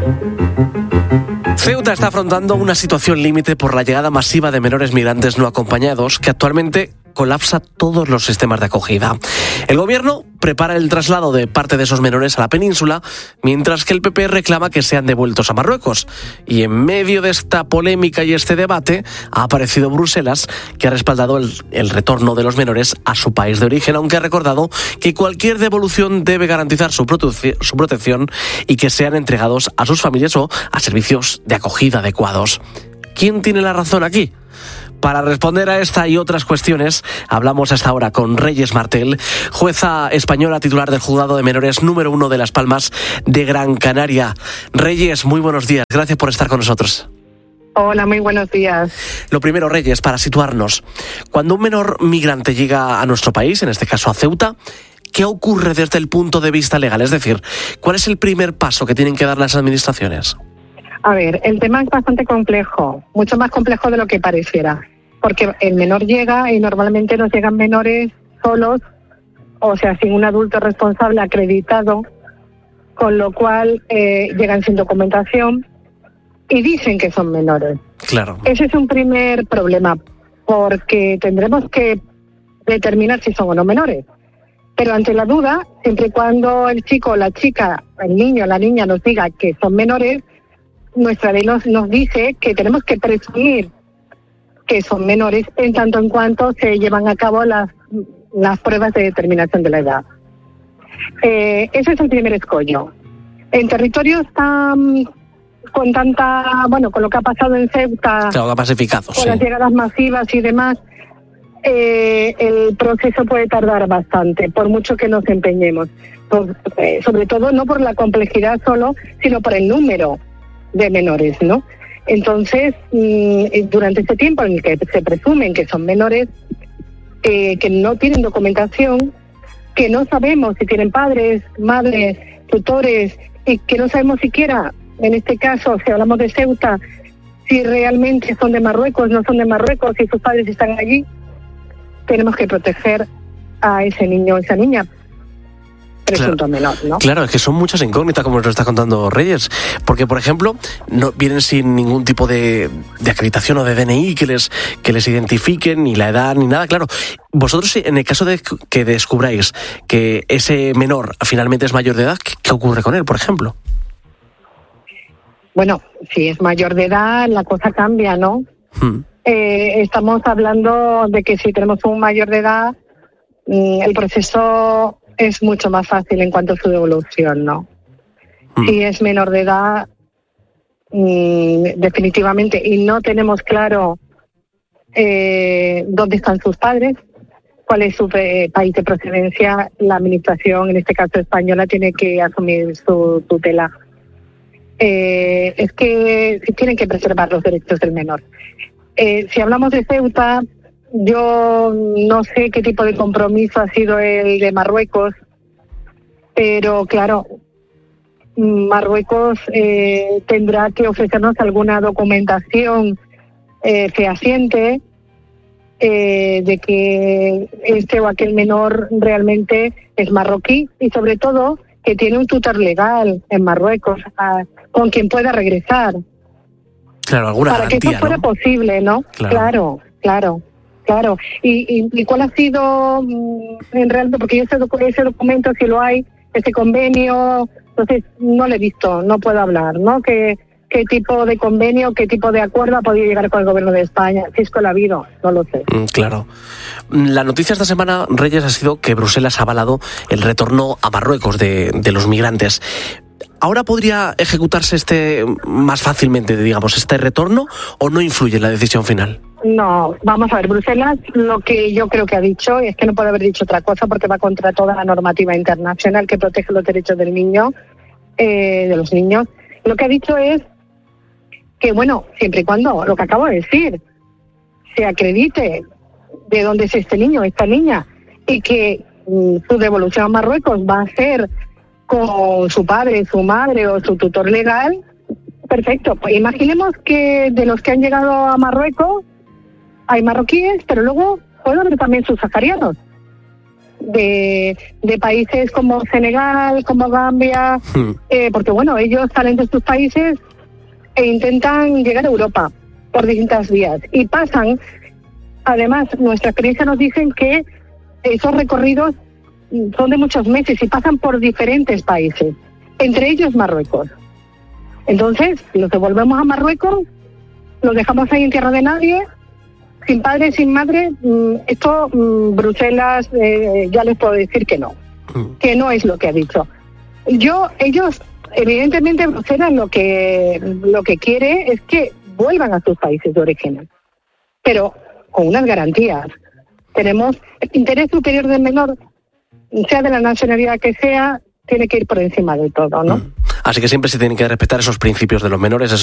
Ceuta está afrontando una situación límite por la llegada masiva de menores migrantes no acompañados que actualmente colapsa todos los sistemas de acogida. El gobierno prepara el traslado de parte de esos menores a la península, mientras que el PP reclama que sean devueltos a Marruecos. Y en medio de esta polémica y este debate ha aparecido Bruselas, que ha respaldado el retorno de los menores a su país de origen, aunque ha recordado que cualquier devolución debe garantizar su protección y que sean entregados a sus familias o a servicios de acogida adecuados. ¿Quién tiene la razón aquí? Para responder a esta y otras cuestiones, hablamos hasta ahora con Reyes Martel, jueza española titular del Juzgado de Menores número 1 de Las Palmas de Gran Canaria. Reyes, muy buenos días. Gracias por estar con nosotros. Hola, muy buenos días. Lo primero, Reyes, para situarnos. Cuando un menor migrante llega a nuestro país, en este caso a Ceuta, ¿qué ocurre desde el punto de vista legal? Es decir, ¿cuál es el primer paso que tienen que dar las administraciones? A ver, el tema es bastante complejo, mucho más complejo de lo que pareciera, porque el menor llega y normalmente nos llegan menores solos, o sea, sin un adulto responsable acreditado, con lo cual llegan sin documentación y dicen que son menores. Claro. Ese es un primer problema, porque tendremos que determinar si son o no menores. Pero ante la duda, siempre y cuando el chico, la chica, el niño, la niña nos diga que son menores, nuestra ley nos dice que tenemos que presumir que son menores en tanto en cuanto se llevan a cabo las pruebas de determinación de la edad. Ese es el primer escollo. En territorios tan con lo que ha pasado en Ceuta, claro, más eficaz, con las llegadas masivas y demás, el proceso puede tardar bastante, por mucho que nos empeñemos. Sobre todo no por la complejidad solo, sino por el número de menores, ¿no? Entonces, durante este tiempo en el que se presumen que son menores, que no tienen documentación, que no sabemos si tienen padres, madres, tutores, y que no sabemos siquiera, en este caso, si hablamos de Ceuta, si realmente son de Marruecos, no son de Marruecos, si sus padres están allí, tenemos que proteger a ese niño o esa niña. Presunto menor, ¿no? Claro, es que son muchas incógnitas, como nos lo está contando Reyes, porque, por ejemplo, no vienen sin ningún tipo de acreditación o de DNI que les identifiquen, ni la edad, ni nada. Claro, vosotros, en el caso de que descubráis que ese menor finalmente es mayor de edad, ¿qué ocurre con él, por ejemplo? Bueno, si es mayor de edad, la cosa cambia, ¿no? Estamos hablando de que si tenemos un mayor de edad, el proceso es mucho más fácil en cuanto a su devolución, ¿no? Si es menor de edad, definitivamente, y no tenemos claro dónde están sus padres, cuál es su país de procedencia, la administración, en este caso española, tiene que asumir su tutela. Es que tienen que preservar los derechos del menor. Si hablamos de Ceuta, yo no sé qué tipo de compromiso ha sido el de Marruecos, pero claro, Marruecos tendrá que ofrecernos alguna documentación fehaciente de que este o aquel menor realmente es marroquí y sobre todo que tiene un tutor legal en Marruecos con quien pueda regresar. Claro, alguna para garantía, que eso fuera posible, ¿no? Claro. ¿Y cuál ha sido en realidad? Porque ese documento, si lo hay, ese convenio, entonces no lo he visto, no puedo hablar, ¿no? ¿Qué tipo de convenio, qué tipo de acuerdo ha podido llegar con el gobierno de España? Si es que lo ha habido, no lo sé. Claro. La noticia esta semana, Reyes, ha sido que Bruselas ha avalado el retorno a Marruecos de los migrantes. ¿Ahora podría ejecutarse más fácilmente, digamos, este retorno, o no influye en la decisión final? No, vamos a ver, Bruselas lo que yo creo que ha dicho, y es que no puede haber dicho otra cosa porque va contra toda la normativa internacional que protege los derechos del niño, de los niños. Lo que ha dicho es que, bueno, siempre y cuando, lo que acabo de decir, se acredite de dónde es este niño, esta niña, y que su devolución a Marruecos va a ser con su padre, su madre o su tutor legal, perfecto. Pues imaginemos que de los que han llegado a Marruecos hay marroquíes, pero luego puede haber también subsaharianos. de países como Senegal, como Gambia, porque bueno, ellos salen de sus países e intentan llegar a Europa por distintas vías y pasan, además nuestra experiencia nos dicen que esos recorridos son de muchos meses y pasan por diferentes países, entre ellos Marruecos. Entonces, los devolvemos a Marruecos, los dejamos ahí en tierra de nadie, sin padre, sin madre. Esto Bruselas ya les puedo decir que no es lo que ha dicho. Ellos, evidentemente Bruselas lo que quiere es que vuelvan a sus países de origen, pero con unas garantías. Tenemos el interés superior del menor, sea de la nacionalidad que sea, tiene que ir por encima de todo, ¿no? Así que siempre se tienen que respetar esos principios de los menores.